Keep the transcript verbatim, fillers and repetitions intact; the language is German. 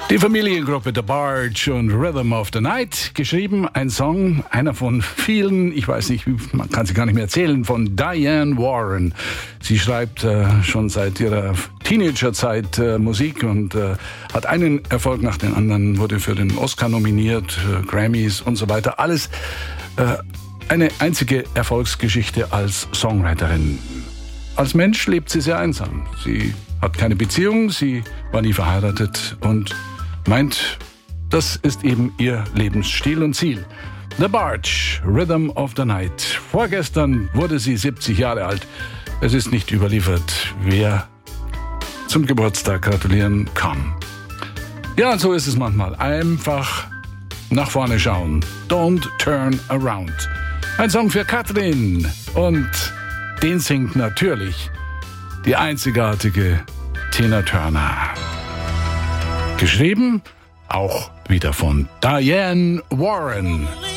Die Familiengruppe The Barge und Rhythm of the Night, geschrieben ein Song, einer von vielen, ich weiß nicht, man kann sie gar nicht mehr erzählen, von Diane Warren. Sie schreibt äh, schon seit ihrer Teenagerzeit äh, Musik und äh, hat einen Erfolg nach dem anderen, wurde für den Oscar nominiert, äh, Grammys und so weiter. Alles äh, eine einzige Erfolgsgeschichte als Songwriterin. Als Mensch lebt sie sehr einsam. Sie hat keine Beziehung, sie war nie verheiratet und meint, das ist eben ihr Lebensstil und Ziel. The Barge, Rhythm of the Night. Vorgestern wurde sie siebzig Jahre alt. Es ist nicht überliefert, wer zum Geburtstag gratulieren kann. Ja, und so ist es manchmal. Einfach nach vorne schauen. Don't turn around. Ein Song für Katrin. Und den singt natürlich die einzigartige Tina Turner. Geschrieben auch wieder von Diane Warren.